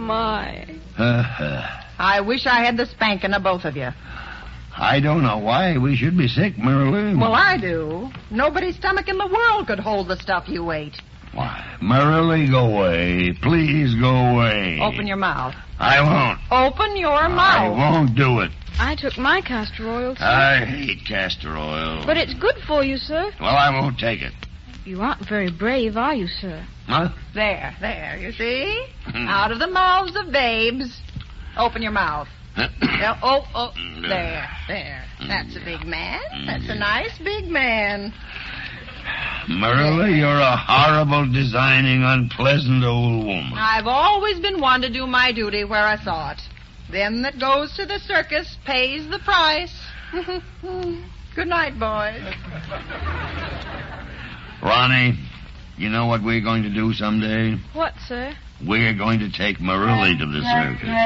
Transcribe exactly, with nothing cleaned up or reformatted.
my. I wish I had the spanking of both of you. I don't know why we should be sick, Marilyn. Well, I do. Nobody's stomach in the world could hold the stuff you ate. Why, Marilyn, go away. Please go away. Open your mouth. I won't. Open your mouth. I won't do it. I took my castor oil, sir. I hate castor oil. But it's good for you, sir. Well, I won't take it. You aren't very brave, are you, sir? Huh? There, there, you see? Out of the mouths of babes. Open your mouth. Now, oh, oh, there, there. That's a big man. That's a nice big man. Marilla, you're a horrible, designing, unpleasant old woman. I've always been one to do my duty where I saw it. Them that goes to the circus pays the price. Good night, boys. Ronnie, you know what we're going to do someday? What, sir? We're going to take Marilla to the circus.